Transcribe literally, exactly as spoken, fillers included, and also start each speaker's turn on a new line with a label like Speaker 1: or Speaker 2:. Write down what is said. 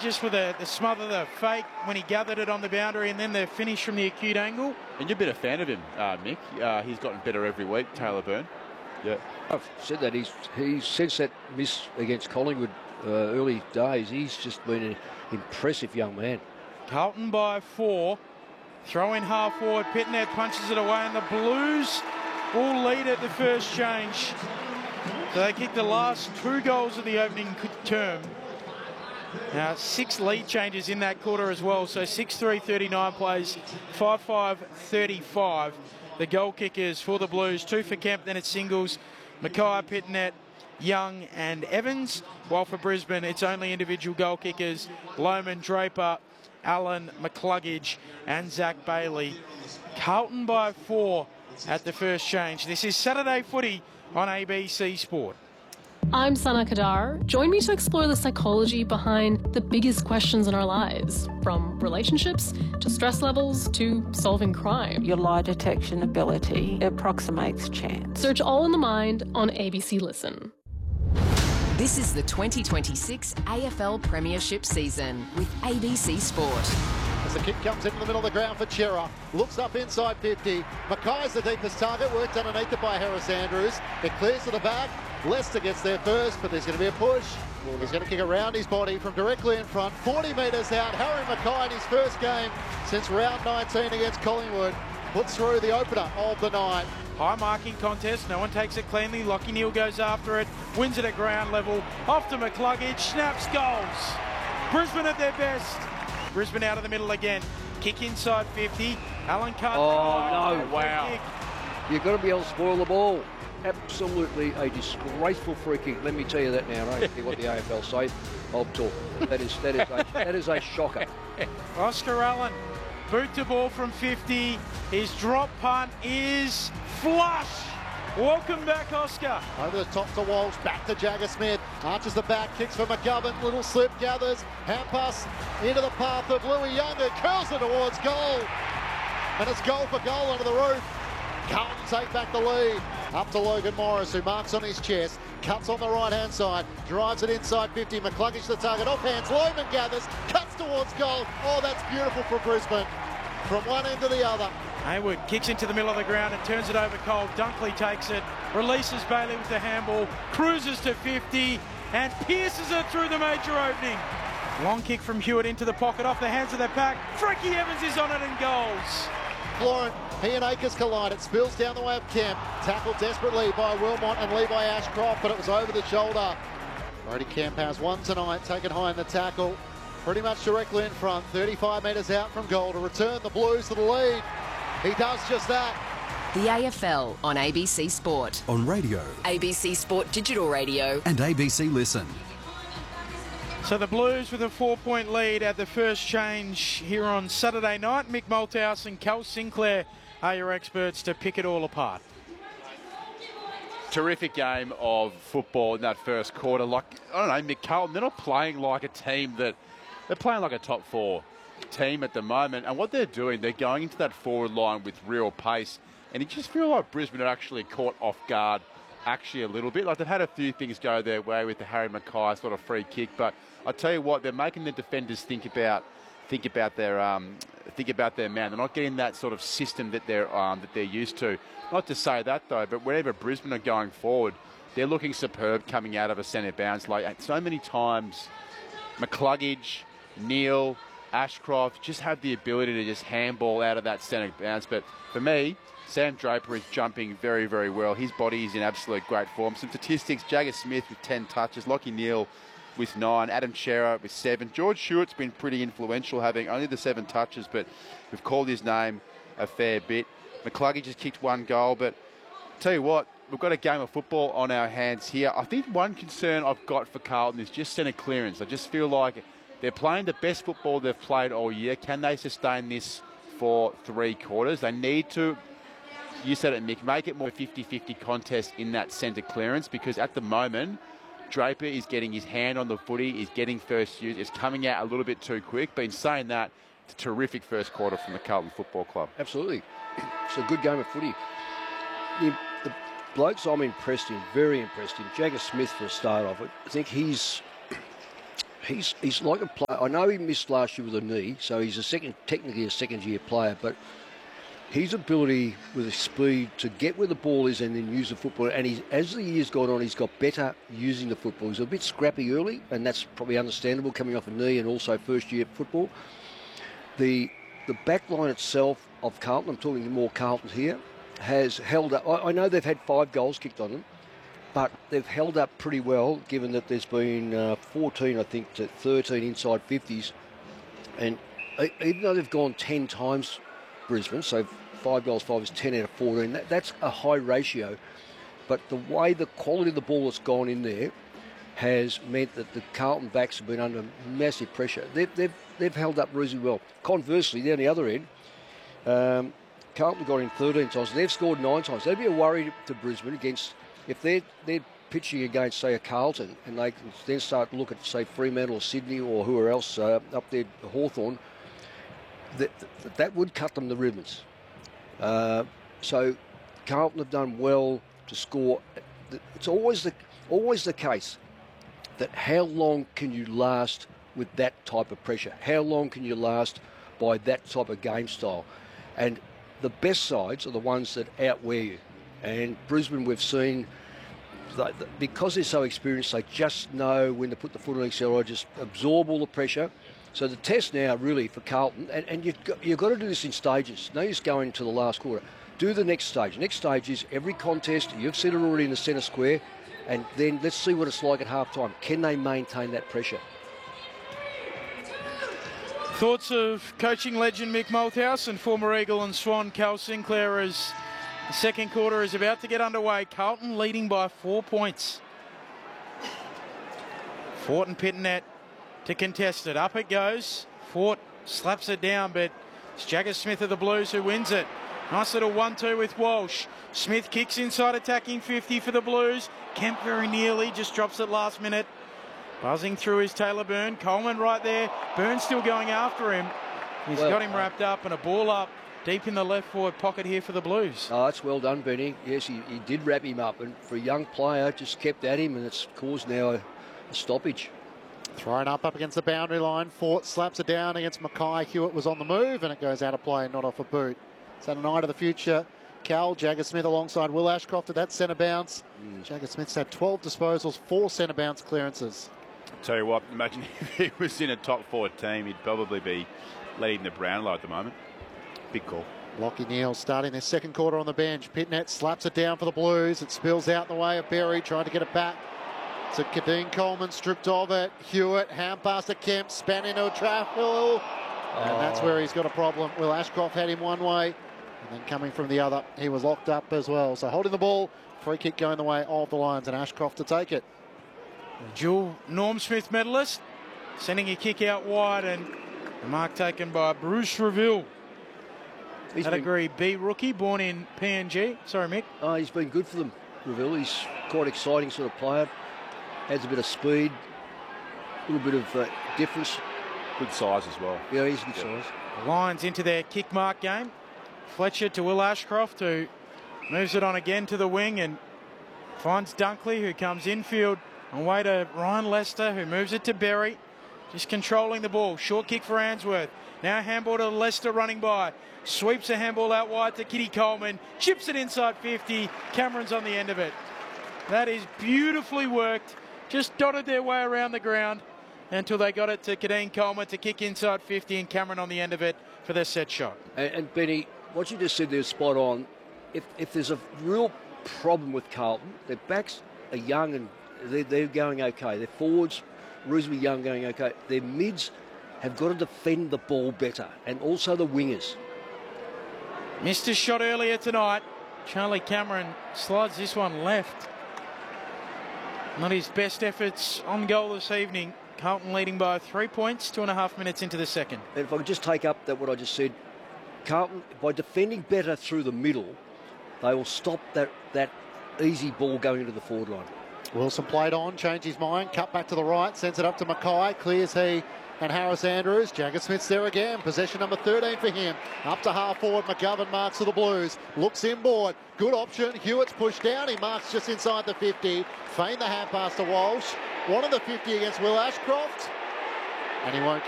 Speaker 1: just with the, the smother, the fake when he gathered it on the boundary, and then the finish from the acute angle.
Speaker 2: And you've been a fan of him, uh, Mick. Uh, he's gotten better every week, Taylor Byrne. Yeah,
Speaker 3: I've said that. He's, he's since that miss against Collingwood uh, early days, he's just been an impressive young man.
Speaker 1: Carlton by four. Throw in half forward. Pitnet punches it away, and the Blues will lead at the first change. So they kicked the last two goals of the opening term. Now, six lead changes in that quarter as well. So six three thirty-nine plays, five five thirty-five. The goal kickers for the Blues, two for Kemp, then it's singles. Mackay, Pitnet, Young and Evans. While for Brisbane, it's only individual goal kickers. Lohman, Draper, Allen, McCluggage and Zach Bailey. Carlton by four at the first change. This is Saturday Footy on A B C Sport.
Speaker 4: I'm Sana Kadar. Join me to explore the psychology behind the biggest questions in our lives, from relationships to stress levels to solving crime.
Speaker 5: Your lie detection ability approximates chance.
Speaker 4: Search All in the Mind on A B C Listen.
Speaker 6: This is the twenty twenty-six A F L Premiership season with A B C Sport.
Speaker 7: As the kick comes into the middle of the ground for Chera, looks up inside fifty. Mackay's the deepest target, worked underneath it by Harris Andrews. It clears to the back. Leicester gets there first, but there's going to be a push. He's going to kick around his body from directly in front, forty metres out. Harry Mackay in his first game since round nineteen against Collingwood puts through the opener of the night.
Speaker 1: High marking contest, no one takes it cleanly. Lockie Neal goes after it, wins it at ground level, off to McCluggage, snaps goals. Brisbane at their best. Brisbane out of the middle again. Kick inside fifty. Alan Carter.
Speaker 3: Oh, no. Wow.
Speaker 1: Kick.
Speaker 3: You've got to be able to spoil the ball. Absolutely a disgraceful free kick. Let me tell you that now. I don't care what the A F L say. I'll talk. That is, that is, a, that is a shocker.
Speaker 1: Oscar Allen, boot to ball from fifty. His drop punt is flush. Welcome back, Oscar.
Speaker 7: Over the top to Walsh, back to Jagger Smith. Arches the back, kicks for McGovern. Little slip, gathers. Hand pass into the path of Louis Young, who curls it towards goal. And it's goal for goal under the roof. Carlton take back the lead. Up to Logan Morris, who marks on his chest. Cuts on the right-hand side. Drives it inside fifty. McCluggage the target. Off hands. Lohman gathers. Cuts towards goal. Oh, that's beautiful for Brisbane. From one end to the other.
Speaker 1: Hayward kicks into the middle of the ground and turns it over cold. Dunkley takes it, releases Bailey with the handball, cruises to fifty and pierces it through the major opening. Long kick from Hewitt into the pocket, off the hands of the pack. Frankie Evans is on it and goals.
Speaker 7: Florent, he and Akers collide. It spills down the way of Kemp. Tackled desperately by Wilmot and Levi Ashcroft, but it was over the shoulder. Brody Kemp has one tonight, taken high in the tackle. Pretty much directly in front, thirty-five metres out from goal to return the Blues to the lead. He does just that.
Speaker 6: The A F L on A B C Sport.
Speaker 8: On radio.
Speaker 6: A B C Sport Digital Radio.
Speaker 8: And A B C Listen.
Speaker 1: So the Blues with a four-point lead at the first change here on Saturday night. Mick Malthouse and Cal Sinclair are your experts to pick it all apart.
Speaker 2: Terrific game of football in that first quarter. Like, I don't know, Mick Carlton, they're not playing like a team that... They're playing like a top four team at the moment. And what they're doing, they're going into that forward line with real pace. And you just feel like Brisbane are actually caught off guard actually a little bit. Like, they've had a few things go their way with the Harry Mackay sort of free kick. But I tell you what, they're making the defenders think about think about their um, think about their man. They're not getting that sort of system that they're um, that they're used to. Not to say that though, but whenever Brisbane are going forward, they're looking superb coming out of a centre bounce. Like so many times, McCluggage, Neal, Ashcroft just have the ability to just handball out of that centre bounce. But for me, Sam Draper is jumping very, very well. His body is in absolute great form. Some statistics: Jagger Smith with ten touches, Lockie Neal with nine, Adam Chera with seven. George Stewart's been pretty influential, having only the seven touches, but we've called his name a fair bit. McCluggage has kicked one goal, but tell you what, we've got a game of football on our hands here. I think one concern I've got for Carlton is just centre clearance. I just feel like they're playing the best football they've played all year. Can they sustain this for three quarters? They need to, you said it, Mick, make it more fifty fifty contest in that centre clearance, because at the moment, Draper is getting his hand on the footy, is getting first use, is coming out a little bit too quick. But in saying that, it's a terrific first quarter from the Carlton Football Club.
Speaker 3: Absolutely. It's a good game of footy. The, the blokes I'm impressed in, very impressed in, Jagger Smith for a start off it. I think he's he's he's like a player. I know he missed last year with a knee, so he's a second, technically a second-year player, but his ability with his speed to get where the ball is and then use the football, and he's, as the years gone on, he's got better using the football. He's a bit scrappy early, and that's probably understandable coming off a knee and also first-year football. The the back line itself of Carlton, I'm talking more Carlton here, has held up. I, I know they've had five goals kicked on them, but they've held up pretty well, given that there's been uh, fourteen, I think, to thirteen inside fifties. And even though they've gone ten times Brisbane, so five goals, five is ten out of fourteen, that, that's a high ratio. But the way the quality of the ball that's gone in there has meant that the Carlton backs have been under massive pressure. They've, they've, they've held up reasonably well. Conversely, down the other end, um, Carlton got in thirteen times, and they've scored nine times. They'd be a worry to Brisbane against, if they're, they're pitching against, say, a Carlton, and they can then start to look at, say, Fremantle or Sydney or whoever else uh, up there, Hawthorn, that, that, that would cut them the ribbons. Uh, so Carlton have done well to score. It's always the, always the case that how long can you last with that type of pressure? How long can you last by that type of game style? And the best sides are the ones that outwear you. And Brisbane, we've seen, that because they're so experienced, they just know when to put the foot on the accelerator, just absorb all the pressure. So the test now, really, for Carlton, and, and you've, got, you've got to do this in stages. No use going to the last quarter. Do the next stage. Next stage is every contest, you've said it already in the centre square, and then let's see what it's like at half-time. Can they maintain that pressure?
Speaker 1: Thoughts of coaching legend Mick Malthouse and former Eagle and Swan Cal Sinclair as the second quarter is about to get underway. Carlton leading by four points. Fort and Pittonet to contest it. Up it goes. Fort slaps it down, but it's Jagger Smith of the Blues who wins it. Nice little one two with Walsh. Smith kicks inside, attacking fifty for the Blues. Kemp very nearly, just drops it last minute. Buzzing through his Taylor Byrne. Coleman right there. Byrne still going after him. He's well, got him wrapped up, and a ball up deep in the left forward pocket here for the Blues.
Speaker 3: Oh, that's well done, Benny. Yes, he, he did wrap him up, and for a young player, just kept at him, and it's caused now a, a stoppage.
Speaker 8: Thrown up up against the boundary line. Fort slaps it down against Mackay. Hewitt was on the move, and it goes out of play, not off a boot. So tonight of the future, Cal, Jagger Smith alongside Will Ashcroft at that centre bounce. Mm. Jagger Smith's had twelve disposals, four centre bounce clearances.
Speaker 2: Tell you what, imagine if he was in a top four team, he'd probably be leading the Brownlow at the moment. Big call.
Speaker 8: Lockie Neal starting their second quarter on the bench. Pittonet slaps it down for the Blues. It spills out in the way of Berry, trying to get it back to Kadeem Coleman, stripped of it. Hewitt, hand pass to Kemp, span into a traffic. And oh. That's where he's got a problem. Will Ashcroft had him one way, and then coming from the other, he was locked up as well. So holding the ball, free kick going the way of the Lions, and Ashcroft to take it.
Speaker 1: Dual Norm Smith medalist, sending a kick out wide, and the mark taken by Bruce Reville. He's Category been... B rookie, born in P N G. Sorry, Mick.
Speaker 3: Oh, he's been good for them, Reville. He's quite exciting sort of player. Has a bit of speed, a little bit of uh, difference.
Speaker 2: Good size as well.
Speaker 3: Yeah, he's good
Speaker 2: yeah.
Speaker 3: size.
Speaker 1: The Lions into their kick mark game. Fletcher to Will Ashcroft, who moves it on again to the wing and finds Dunkley, who comes infield. Away to Ryan Lester, who moves it to Berry. Just controlling the ball. Short kick for Answorth. Now handball to Lester running by. Sweeps a handball out wide to Kitty Coleman. Chips it inside fifty. Cameron's on the end of it. That is beautifully worked. Just dotted their way around the ground until they got it to Kadeem Coleman to kick inside fifty, and Cameron on the end of it for their set shot.
Speaker 3: And, and Benny, what you just said there is spot on. If, if there's a real problem with Carlton, their backs are young and They're, they're going okay. Their forwards, reasonably young, going okay. Their mids have got to defend the ball better, and also the wingers.
Speaker 1: Missed a shot earlier tonight. Charlie Cameron slides this one left. Not his best efforts on goal this evening. Carlton leading by three points, two and a half minutes into the second.
Speaker 3: And if I could just take up that what I just said, Carlton, by defending better through the middle, they will stop that, that easy ball going into the forward line.
Speaker 8: Wilson played on, changed his mind, cut back to the right, sends it up to Mackay, clears he and Harris Andrews. Jagger Smith's there again, possession number thirteen for him. Up to half forward, McGovern marks for the Blues, looks inboard, good option, Hewitt's pushed down, he marks just inside the fifty, feigned the hand pass to Walsh, one of the fifty against Will Ashcroft, and he won't